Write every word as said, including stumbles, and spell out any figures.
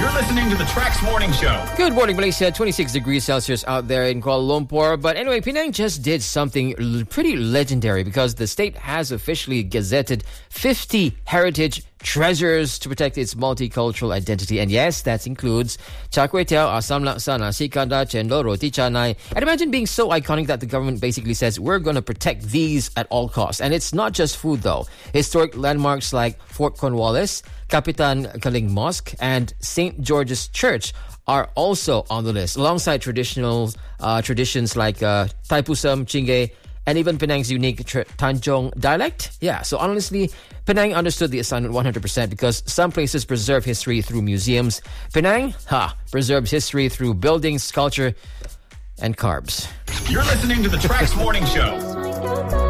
You're listening to the Trax Morning Show. Good morning, Malaysia. twenty-six degrees Celsius out there in Kuala Lumpur. But anyway, Penang just did something l- pretty legendary because the state has officially gazetted fifty heritage treasures to protect its multicultural identity. And yes, that includes Char Kway Teow, Asam Laksa, Nasi Kandar, Chendol, Roti Canai. And imagine being so iconic that the government basically says, we're going to protect these at all costs. And it's not just food, though. Historic landmarks like Fort Cornwallis, Kapitan Kaling Mosque, and Saint George's Church are also on the list, alongside traditional uh, traditions like uh, Taipusam, Chingay, and even Penang's unique tr- Tanjong dialect. Yeah, so honestly, Penang understood the assignment one hundred percent because some places preserve history through museums. Penang, ha, preserves history through buildings, culture, and carbs. You're listening to the Trax Morning Show.